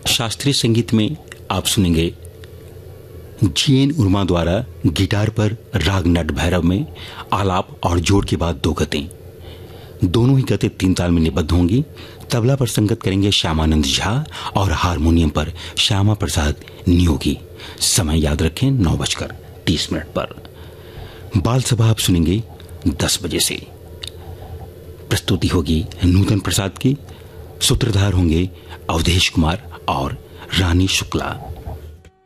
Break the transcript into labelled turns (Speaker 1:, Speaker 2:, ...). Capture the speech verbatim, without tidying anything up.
Speaker 1: शास्त्रीय संगीत में आप सुनेंगे जी एन उर्मा द्वारा गिटार पर राग नट भैरव में आलाप और जोड़ के बाद दो गतें। दोनों ही गतें तीन ताल में निबद्ध होंगी। तबला पर संगत करेंगे श्यामानंद झा और हारमोनियम पर श्यामा प्रसाद नियोगी। समय याद रखें, नौ बजकर तीस मिनट पर। बाल सभा आप सुनेंगे दस बजे से। प्रस्तुति होगी नूतन प्रसाद की। सूत्रधार होंगे अवधेश कुमार और रानी शुक्ला।